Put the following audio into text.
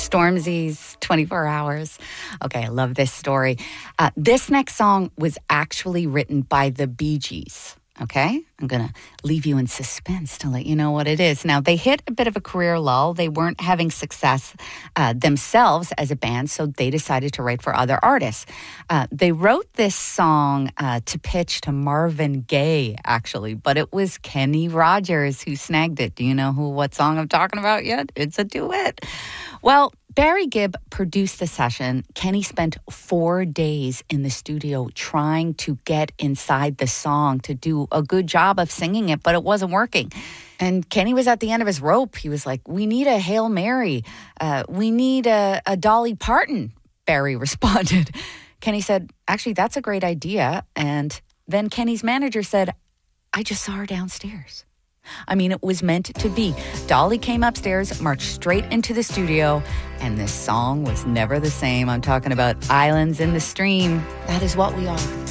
Stormzy's 24 Hours. Okay, I love this story. This next song was actually written by the Bee Gees. Okay, I'm going to leave you in suspense to let you know what it is. Now, they hit a bit of a career lull. They weren't having success themselves as a band, so they decided to write for other artists. They wrote this song to pitch to Marvin Gaye, actually, but it was Kenny Rogers who snagged it. Do you know what song I'm talking about yet? It's a duet. Well, Barry Gibb produced the session. Kenny spent 4 days in the studio trying to get inside the song to do a good job of singing it, but it wasn't working. And Kenny was at the end of his rope. He was like, we need a Hail Mary. We need a Dolly Parton, Barry responded. Kenny said, actually, that's a great idea. And then Kenny's manager said, I just saw her downstairs. I mean, it was meant to be. Dolly came upstairs, marched straight into the studio, and this song was never the same. I'm talking about Islands in the Stream. That is what we are.